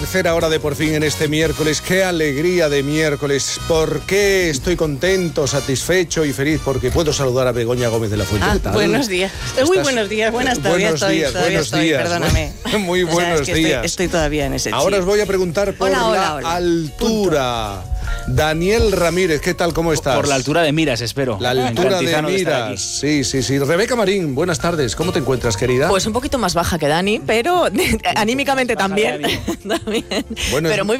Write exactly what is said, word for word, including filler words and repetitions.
Tercera hora de Por Fin en este miércoles. Qué alegría de miércoles. ¿Por qué estoy contento, satisfecho y feliz? Porque puedo saludar a Begoña Gómez de la Fuente. Ah, ¿Qué tal? buenos días. Muy buenos días, buenas todavía buenos estoy, días, todavía buenos estoy, días. perdóname. Muy buenos o sea, es que días. Estoy, estoy todavía en ese Ahora chip. os voy a preguntar por Hola, la hola, hola. altura. Daniel Ramírez, ¿qué tal? ¿Cómo estás? Por la altura de miras, espero. La altura de Cantizano estar aquí. miras. Sí, sí, sí. Rebeca Marín, buenas tardes. ¿Cómo te encuentras, querida? Pues un poquito más baja que Dani, pero anímicamente Baja de también. ánimo. también. Bueno, pero es- muy